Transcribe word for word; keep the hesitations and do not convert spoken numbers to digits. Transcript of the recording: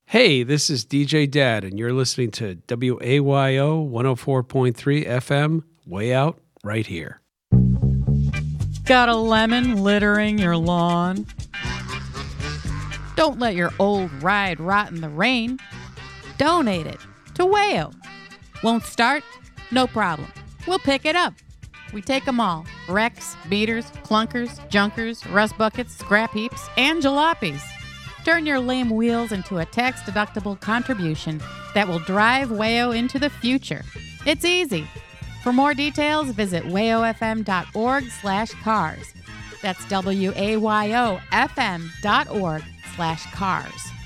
Hey, this is D J Dad, and you're listening to W A Y O one oh four point three F M, way out right here. Got a lemon littering your lawn? Don't let your old ride rot in the rain. Donate it to Wayo. Won't start? No problem. We'll pick it up. We take them all. Wrecks, beaters, clunkers, junkers, rust buckets, scrap heaps, and jalopies. Turn your lame wheels into a tax-deductible contribution that will drive Wayo into the future. It's easy. For more details, visit wayofm.org slash cars. That's W A Y O F M dot org slash cars.